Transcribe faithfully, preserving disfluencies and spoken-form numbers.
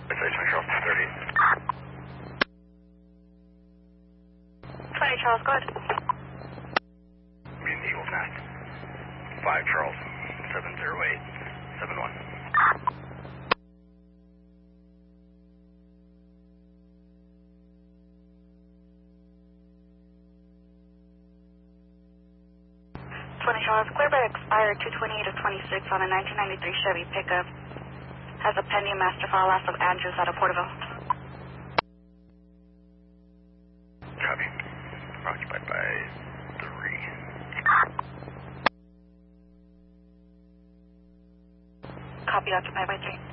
Sorry, twenty Charles, thirty. twenty Charles, good. Mean Eagle's Nest. five Charles, seven zero eight, seven one. twenty Charles, clear by expired two twenty-eight of twenty-six on a nineteen ninety-three Chevy pickup. Has a pending master file loss of Andrews out of Porterville. Copy. Occupied by three. Copy, occupied by three.